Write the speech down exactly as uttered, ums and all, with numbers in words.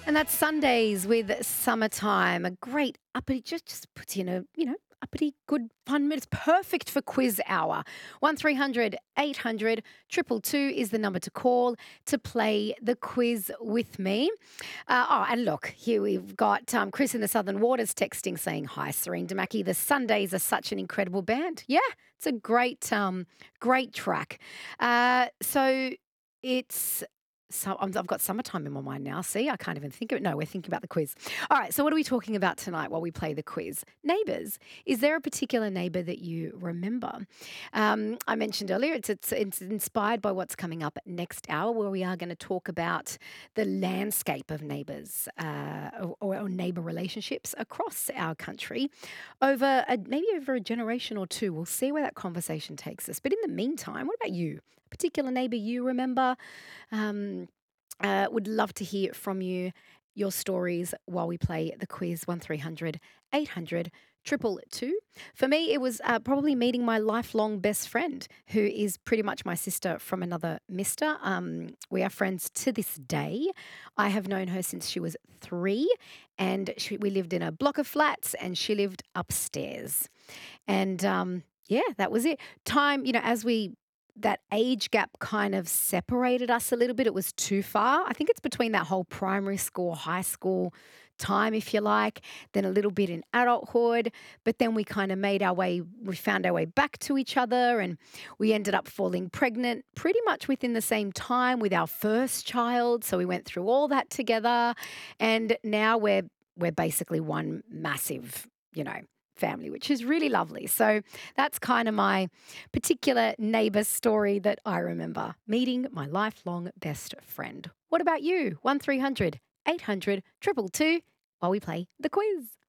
And that's Sundays with Summertime. A great uppity, just, just puts you in a, you know, uppity, good, fun mood. It's perfect for quiz hour. one three hundred eight hundred two two two is the number to call to play the quiz with me. Uh, oh, and look, here we've got um, Chris in the Southern Waters texting saying, "Hi, Serene Damaki. The Sundays are such an incredible band." Yeah, it's a great, um, great track. Uh, so it's so I'm- I've got summertime in my mind now. See, I can't even think of it. No, we're thinking about the quiz. All right. So, what are we talking about tonight while we play the quiz? Neighbours. Is there a particular neighbour that you remember? Um, I mentioned earlier it's, it's it's inspired by what's coming up next hour, where we are going to talk about the landscape of neighbours uh, or, or or neighbour relationships across our country over a, maybe over a generation or two. We'll see where that conversation takes us. But in the meantime, what about you? A particular neighbour you remember? Um, uh, would love to hear from you, your stories while we play the quiz. one three hundred eight hundred two two two. For me, it was uh, probably meeting my lifelong best friend, who is pretty much my sister from another mister. Um, we are friends to this day. I have known her since she was three, and she, we lived in a block of flats, and she lived upstairs. And um, yeah, that was it. Time, you know, as we that age gap kind of separated us a little bit. It was too far. I think it's between that whole primary school, high school time, if you like, then a little bit in adulthood. But then we kind of made our way, we found our way back to each other, and we ended up falling pregnant pretty much within the same time with our first child. So we went through all that together. And now we're we're basically one massive, you know, family, which is really lovely. So that's kind of my particular neighbour story that I remember, meeting my lifelong best friend. What about you? one three hundred eight hundred two two two while we play the quiz.